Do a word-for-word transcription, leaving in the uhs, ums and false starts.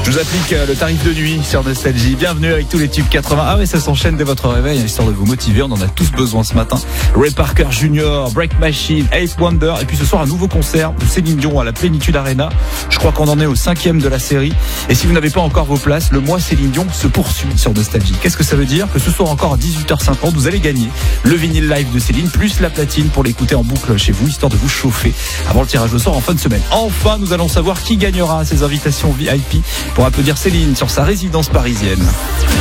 Je vous applique le tarif de nuit sur Nostalgie. Bienvenue avec tous les tubes quatre-vingts. Ah oui, ça s'enchaîne dès votre réveil, histoire de vous motiver. On en a tous besoin ce matin. Ray Parker Junior, Break Machine, Eighth Wonder. Et puis ce soir, un nouveau concert de Céline Dion à la Plénitude Arena. Je crois qu'on en est au cinquième de la série. Et si vous n'avez pas encore vos places, le mois Céline Dion se poursuit sur Nostalgie. Qu'est-ce que ça veut dire? Que ce soir encore à dix-huit heures cinquante, vous allez gagner le vinyle live de Céline, plus la platine pour l'écouter en boucle chez vous, histoire de vous chauffer avant le tirage au sort en fin de semaine. Enfin, nous allons savoir qui gagnera ces invitations V I P pour applaudir Céline sur sa résidence parisienne.